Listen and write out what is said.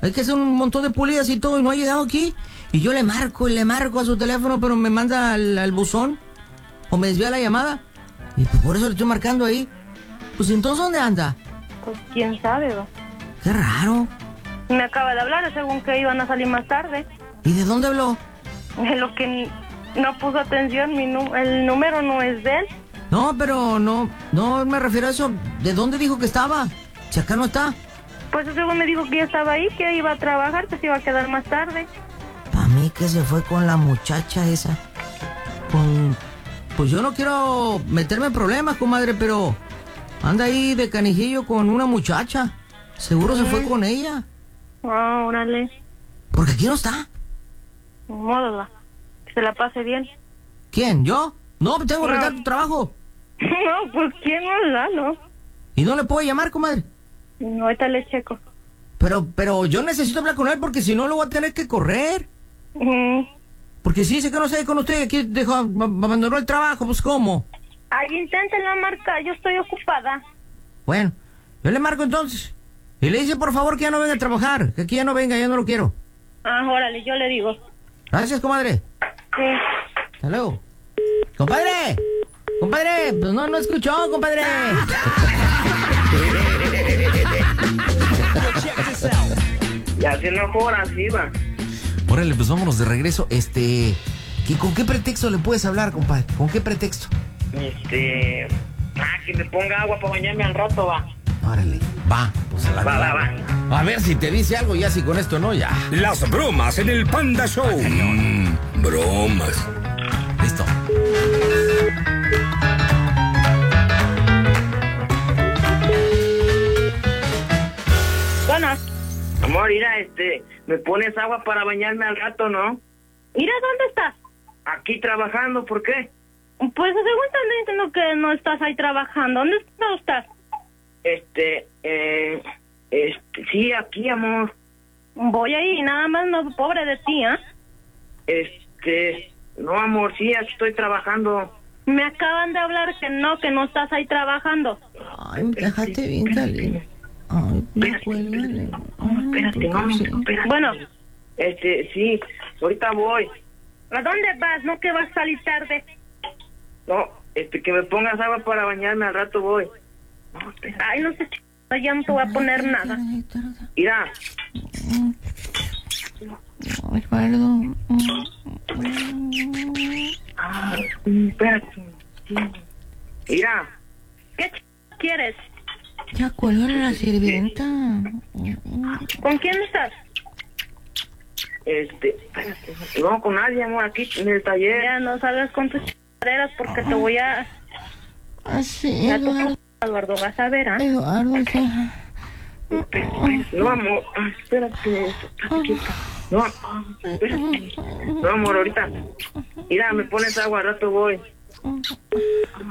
Hay que hacer un montón de pulidas y todo, y no ha llegado aquí. Y yo le marco a su teléfono, pero me manda al buzón. O me desvía la llamada. Y pues por eso le estoy marcando ahí. Pues entonces, ¿dónde anda? Pues quién sabe, va. Qué raro. Me acaba de hablar, según que iban a salir más tarde. ¿Y de dónde habló? De lo que no puso atención, el número no es de él. No, pero no me refiero a eso. ¿De dónde dijo que estaba? Si acá no está. Pues según me dijo que ya estaba ahí, que iba a trabajar, que se iba a quedar más tarde. Para mí que se fue con la muchacha esa. Pues yo no quiero meterme en problemas, comadre, pero anda ahí de canijillo con una muchacha. Seguro se fue con ella. Ah, órale. Porque aquí no está. Modo, va. Que se la pase bien. ¿Quién? ¿Yo? No, tengo que rentar tu trabajo. No, pues ¿quién no da, no? ¿Y no le puedo llamar, comadre? No, ahorita le checo. Pero yo necesito hablar con él porque si no lo voy a tener que correr. Porque si dice que no se ve con usted, aquí abandonó el trabajo, pues ¿cómo? Ay, inténtenla marcar, yo estoy ocupada. Bueno, yo le marco entonces. Y le dice por favor que ya no venga a trabajar, que aquí ya no venga, ya no lo quiero. Ah, órale, yo le digo. Gracias, comadre. Sí. Hasta luego. ¡Compadre! ¡Compadre! Pues no escuchó, compadre. Ya se no jodas, iba. Órale, pues vámonos de regreso. ¿Con qué pretexto le puedes hablar, compadre? ¿Con qué pretexto? Que me ponga agua para bañarme al rato, va. Órale, va, pues a la Va. A ver si te dice algo, ya si con esto no, ya. Las bromas en el Panda Show. Bromas. Listo. Bueno. Amor, mira, me pones agua para bañarme al rato, ¿no? Mira, ¿dónde estás? Aquí trabajando, ¿por qué? Pues según están diciendo que no estás ahí trabajando. ¿Dónde estás? Sí, aquí, amor. Voy ahí, nada más, no, pobre de ti, No, amor, sí, aquí estoy trabajando. Me acaban de hablar que no estás ahí trabajando. Ay, déjate bien caliente. Ay, cuélgale. Espérate, espérate. Bueno. Sí, ahorita voy. ¿A dónde vas? ¿No que vas a salir tarde? No, que me pongas agua para bañarme, al rato voy. No, espérate. Ay, no sé, ya no te voy a poner nada. Mira. Ay, perdón. Espérate. Mira. ¿Qué quieres? Ya cuélgale a la sirvienta. ¿Con quién estás? Espérate. No, con nadie, amor, aquí en el taller. Ya no salgas con tus chaderas porque te voy a... Así, Eduardo, vas a ver, Eduardo, No, amor, espérate. No, espérate. No, amor, ahorita. Mira, me pones agua, al rato voy.